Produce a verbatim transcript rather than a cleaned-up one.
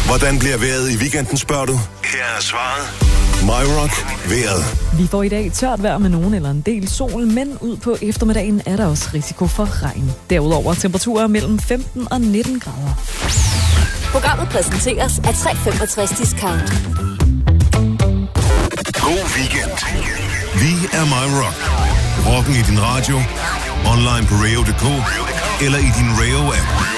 Hvordan bliver vejret i weekenden, spørger du? Her er svaret. MyRock vejret. Vi får i dag tørt vejr med nogen eller en del sol, men ud på eftermiddagen er der også risiko for regn. Derudover temperaturer mellem femten og nitten grader. Programmet præsenteres af tre femogtres Discount. God weekend. Vi er MyRock. Rocken i din radio, online på radio punktum d k eller i din Radio-app.